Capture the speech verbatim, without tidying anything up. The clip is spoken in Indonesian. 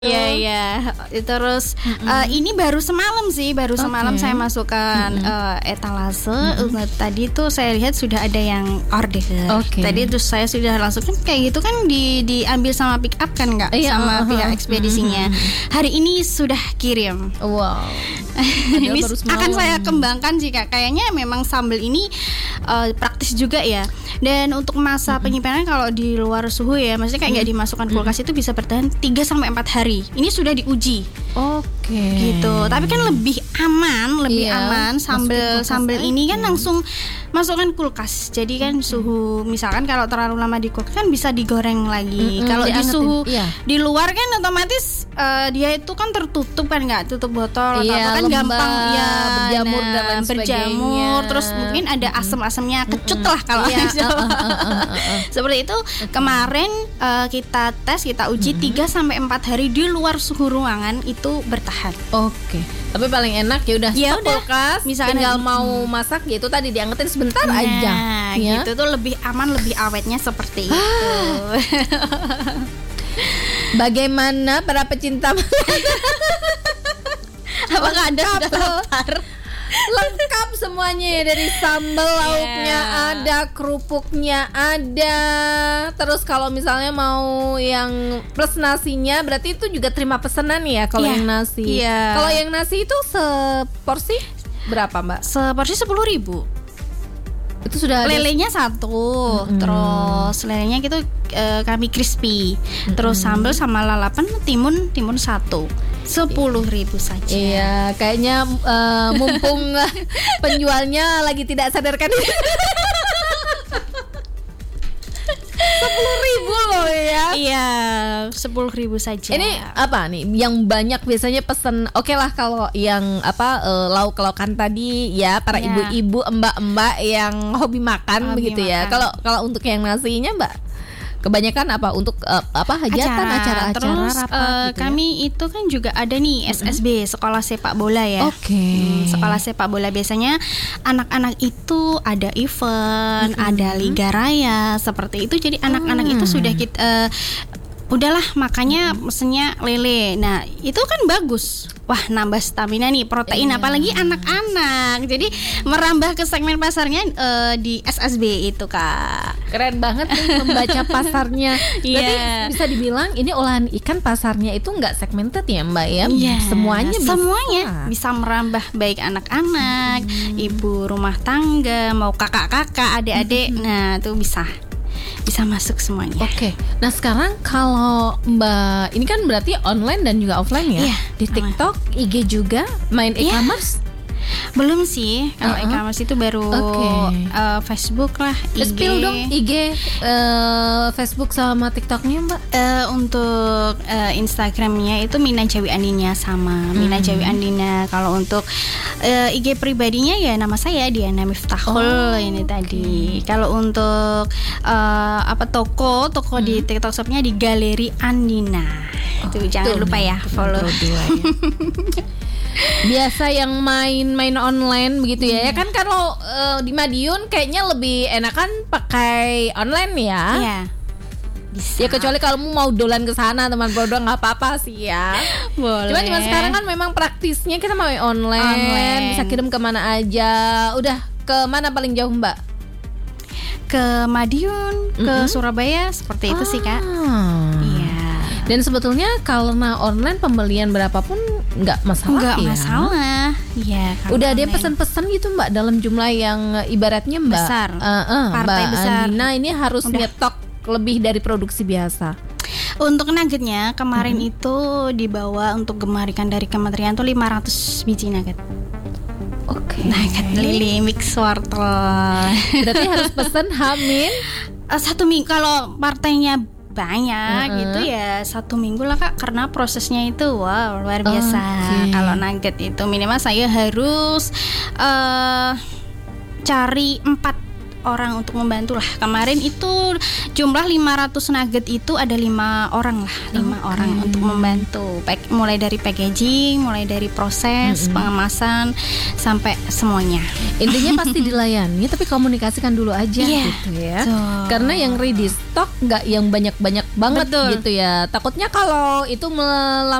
Iya iya. Terus uh, ini baru semalam sih, baru semalam Okay. saya masukkan uh, etalase. Uh, tadi tuh saya lihat sudah ada yang order. Okay. Tadi terus saya sudah langsung kan kayak gitu kan di diambil sama pick up kan nggak Iya, sama uh-huh. pihak ekspedisinya. Hari ini sudah kirim. Wow. Ini baru semalam. akan saya kembangkan sih Kak. Kayaknya memang sambal ini uh, praktis juga ya. Dan untuk masa penyimpanan kalau di luar suhu ya, maksudnya kayak nggak dimasukkan kulkas itu bisa bertahan tiga sampai empat hari. Ini sudah diuji. Oke. Gitu. Tapi kan lebih aman, lebih Iya, aman masukin sambal kulkas sambal ini kan aja. langsung masukkan kulkas. Jadi kan suhu misalkan kalau terlalu lama di kulkas kan bisa digoreng lagi. Mm-mm, Kalau di diangetin. suhu Iya. di luar kan otomatis eh, dia itu kan tertutup kan nggak tutup botol Iya, atau apa kan lembab, gampang ya berjamur dan lain berjamur sebagainya. terus mungkin ada asam-asamnya kecut lah kalau Iya, yang Jawa. uh, uh, uh, uh, uh, uh. Seperti itu kemarin eh, kita tes kita uji tiga sampai empat hari di luar suhu ruangan itu bertahan. Oke. Tapi paling enak ya udah Ya stok udah. kulkas, Misalkan tinggal ada- mau masak ya itu tadi diangetin sebentar Nah, aja. Ya. gitu tuh lebih aman, lebih awetnya seperti itu. Bagaimana para pecinta Apakah Anda sudah Lengkap loh. lapar? lengkap semuanya ya, dari sambal lauknya ada, kerupuknya ada. Terus kalau misalnya mau yang plus nasinya berarti itu juga terima pesanan ya kalau Iya. yang nasi. Iya. Kalau yang nasi itu seporsi berapa, Mbak? Seporsi sepuluh ribu. Itu sudah ada Lelenya satu, terus lelenya gitu eh, kami crispy, terus sambal sama lalapan timun timun satu, sepuluh ribu saja. Iya, kayaknya eh, mumpung penjualnya lagi tidak sadarkan diri. Sepuluh ribu loh ya. Iya, sepuluh ribu saja. Ini apa nih yang banyak biasanya pesen? Oke lah kalau yang apa eh, lauk-laukan tadi ya para Ya. ibu-ibu, mbak-mbak yang hobi makan Hobi begitu ya. makan. Kalau kalau untuk yang nasinya, Mbak, kebanyakan apa untuk eh, apa hajatan, acara-acara, Terus rapat eh, gitu ya? kami itu kan juga ada nih S S B, sekolah sepak bola ya. Oke. Hmm, sekolah sepak bola biasanya anak-anak itu ada event, ada liga raya seperti itu. Jadi anak-anak itu sudah kita eh, udahlah makanya mesennya lele. Nah, itu kan bagus. Wah, nambah stamina nih, protein Iya. apalagi anak-anak. Jadi merambah ke segmen pasarnya eh, di S S B itu, Kak. Keren banget nih membaca pasarnya. Berarti Iya. bisa dibilang ini olahan ikan pasarnya itu nggak segmented ya, Mbak ya? Iya, Semuanya bisa. semuanya bisa merambah, baik anak-anak, ibu rumah tangga, mau kakak-kakak, adik-adik. Nah, itu bisa. Bisa masuk semuanya. Oke, nah sekarang kalau Mbak ini kan berarti online dan juga offline ya? Iya, Di TikTok, I G juga, main Iya. e-commerce? Belum sih, kalau Uh-uh. e-commerce itu baru Oke. eh, Facebook lah, I G. Spill dong I G, eh, Facebook sama TikToknya, Mbak. Eh, untuk eh, Instagramnya itu Mina Jawi Andina sama Mina Jawi Andina. Kalau untuk eh, I G pribadinya ya nama saya Diana Miftahul Oh, ini tadi. Kalau untuk eh, apa toko toko di TikTok shopnya di Galeri Andina. Itu jangan Tuh lupa nih, ya kita follow. intro dua ya. Biasa yang main-main online begitu ya. Ya kan kalau eh, di Madiun kayaknya lebih enakan pakai online ya. Iya. Bisa. Ya kecuali kalau mau dolan ke sana teman berdua nggak apa-apa sih ya. Boleh. Cuman cuman sekarang kan memang praktisnya kita mau online, Online. bisa kirim kemana aja. Udah ke mana paling jauh, Mbak? ke Madiun, ke Mm-mm. Surabaya seperti itu sih, Kak. Ah. Iya. Dan sebetulnya karena online pembelian berapapun nggak masalah Enggak ya. masalah. Iya. kalau Udah ada yang online. pesan-pesan gitu, Mbak, dalam jumlah yang ibaratnya Mbak Besar. Eh, eh, Partai Mbak besar. Andina ini harus Udah. nyetok lebih dari produksi biasa. Untuk nuggetnya kemarin itu dibawa untuk gemarikan dari kementerian tuh lima ratus biji nugget. Oke. Nugget lili mix wortel. Berarti harus pesen Hamin. Eh, satu minggu kalau partainya banyak Mm-mm. gitu ya satu minggu lah, Kak, karena prosesnya itu wow luar biasa. Oke. Kalau nugget itu minimal saya harus eh cari empat orang untuk membantu lah. Kemarin itu jumlah lima ratus nugget itu ada lima orang lah, lima Okay. orang untuk membantu. Pack, mulai dari packaging, mulai dari proses Mm-mm. pengemasan sampai semuanya. Intinya pasti dilayani, tapi komunikasikan dulu aja Iya, gitu ya. betul. Karena yang ready stock nggak yang banyak-banyak banget Betul. gitu ya. Takutnya kalau itu